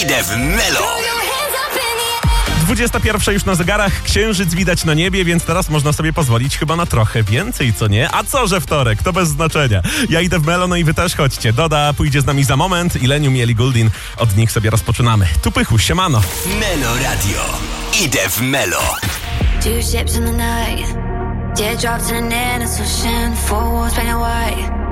Idę w Melo. 21 już na zegarach, księżyc widać na niebie, więc teraz można sobie pozwolić chyba na trochę więcej, co nie? A co, że wtorek? To bez znaczenia. Ja idę w Melo, no i wy też chodźcie. Doda pójdzie z nami za moment. Ilenium i Ellie Goulding. Od nich sobie rozpoczynamy. Tu Pychu, siemano. Melo Radio. Idę w Melo. Two ships in the night, teardrops in an innocent ocean, four walls painted white.